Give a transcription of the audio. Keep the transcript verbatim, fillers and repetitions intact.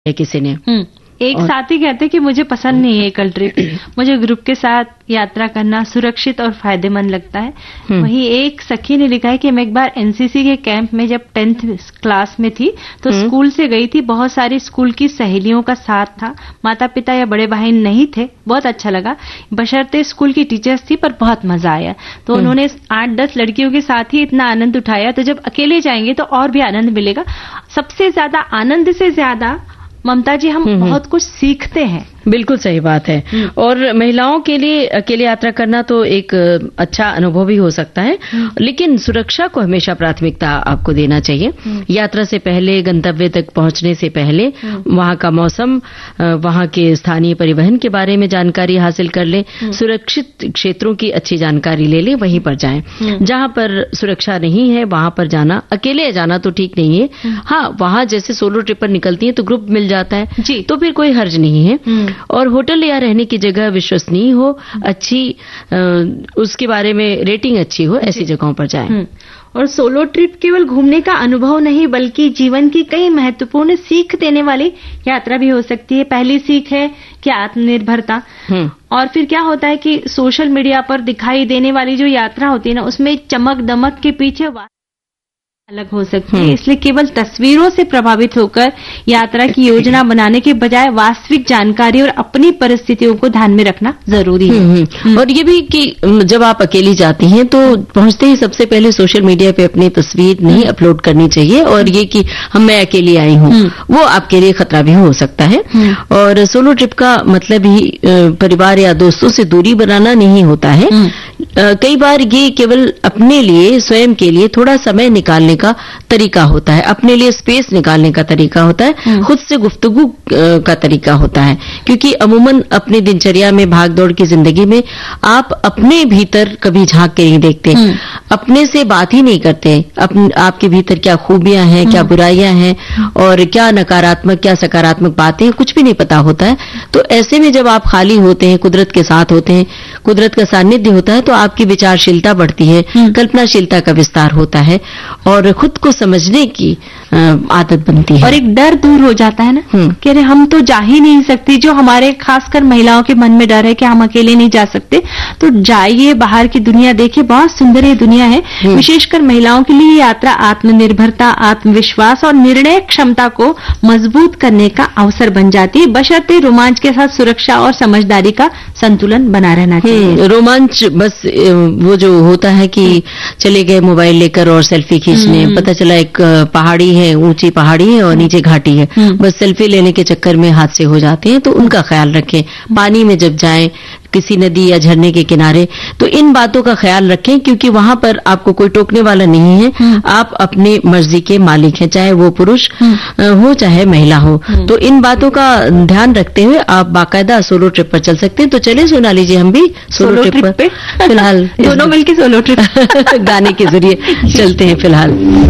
है किसी ने। एक और... साथी कहते कि मुझे पसंद नहीं है एकल ट्रिप, मुझे ग्रुप के साथ यात्रा करना सुरक्षित और फायदेमंद लगता है। वहीं एक सखी ने लिखा है कि मैं एक बार एनसीसी के कैंप में जब टेंथ क्लास में थी तो स्कूल से गई थी, बहुत सारी स्कूल की सहेलियों का साथ था, माता पिता या बड़े बहन नहीं थे, बहुत अच्छा लगा, बशर्ते स्कूल की टीचर्स थी, पर बहुत मजा आया। तो उन्होंने आठ दस लड़कियों के साथ ही इतना आनंद उठाया, तो जब अकेले जाएंगे तो और भी आनंद मिलेगा। सबसे ज्यादा आनंद से ज्यादा ममता जी हम बहुत कुछ सीखते हैं। बिल्कुल सही बात है। और महिलाओं के लिए अकेले यात्रा करना तो एक अच्छा अनुभव भी हो सकता है, लेकिन सुरक्षा को हमेशा प्राथमिकता आपको देना चाहिए। यात्रा से पहले, गंतव्य तक पहुंचने से पहले वहां का मौसम, वहां के स्थानीय परिवहन के बारे में जानकारी हासिल कर ले, सुरक्षित क्षेत्रों की अच्छी जानकारी ले ले, वहीं पर जाएं। जहां पर सुरक्षा नहीं है वहां पर जाना, अकेले जाना तो ठीक नहीं है। हाँ, वहां जैसे सोलो ट्रिप पर निकलती है तो ग्रुप मिल जाता है जी, तो फिर कोई हर्ज नहीं है। और होटल या रहने की जगह विश्वसनीय हो, अच्छी आ, उसके बारे में रेटिंग अच्छी हो, ऐसी जगहों पर जाएं। और सोलो ट्रिप केवल घूमने का अनुभव नहीं बल्कि जीवन की कई महत्वपूर्ण सीख देने वाली यात्रा भी हो सकती है। पहली सीख है कि आत्मनिर्भरता, और फिर क्या होता है कि सोशल मीडिया पर दिखाई देने वाली जो यात्रा होती है ना, उसमें चमक दमक के पीछे अलग हो सकती है। इसलिए केवल तस्वीरों से प्रभावित होकर यात्रा की योजना बनाने के बजाय वास्तविक जानकारी और अपनी परिस्थितियों को ध्यान में रखना जरूरी है। और ये भी कि जब आप अकेली जाती हैं तो पहुंचते ही सबसे पहले सोशल मीडिया पे अपनी तस्वीर नहीं अपलोड करनी चाहिए, और ये कि हम मैं अकेली आई हूँ, वो आपके लिए खतरा भी हो सकता है। और सोलो ट्रिप का मतलब ही परिवार या दोस्तों से दूरी बनाना नहीं होता है। कई बार ये केवल अपने लिए, स्वयं के लिए थोड़ा समय निकालने का तरीका होता है, अपने लिए स्पेस निकालने का तरीका होता है, खुद से गुफ्तगू का तरीका होता है। क्योंकि अमूमन अपनी दिनचर्या में, भागदौड़ की जिंदगी में आप अपने भीतर कभी झांक के नहीं देखते, अपने से बात ही नहीं करते, अपने आपके भीतर क्या खूबियां हैं, क्या बुराइयां हैं, और क्या नकारात्मक क्या सकारात्मक बातें हैं, कुछ भी नहीं पता होता है। तो ऐसे में जब आप खाली होते हैं, कुदरत के साथ होते हैं, कुदरत का सानिध्य होता है, तो आपकी विचारशीलता बढ़ती है, कल्पनाशीलता का विस्तार होता है, और खुद को समझने की आदत बनती है, और एक डर दूर हो जाता है ना कि अरे हम तो जा ही नहीं सकती, जो हमारे खासकर महिलाओं के मन में डर है कि हम अकेले नहीं जा सकते। तो जाइए, बाहर की दुनिया देखिए, बहुत सुंदर ये दुनिया है। विशेषकर महिलाओं के लिए यात्रा आत्मनिर्भरता, आत्मविश्वास और निर्णय क्षमता को मजबूत करने का अवसर बन जाती है, बशर्ते रोमांच के साथ सुरक्षा और समझदारी का संतुलन बना रहना चाहिए। रोमांच बस वो जो होता है कि चले गए मोबाइल लेकर और सेल्फी खींचने, पता चला एक पहाड़ी है, ऊंची पहाड़ी है और नीचे घाटी है, बस सेल्फी लेने के चक्कर में हादसे हो जाते हैं, तो उनका ख्याल रखें। पानी में जब जाएं, किसी नदी या झरने के किनारे, तो इन बातों का ख्याल रखें, क्योंकि वहां पर आपको कोई टोकने वाला नहीं है, आप अपने मर्जी के मालिक हैं, चाहे वो पुरुष हो चाहे महिला हो। तो इन बातों का ध्यान रखते हुए आप बाकायदा सोलो ट्रिप पर चल सकते हैं। तो चले सोना लीजिए, हम भी सोलो, सोलो ट्रिप पर फिलहाल दोनों मिलकर सोलो ट्रिप गाने के जरिए चलते हैं फिलहाल।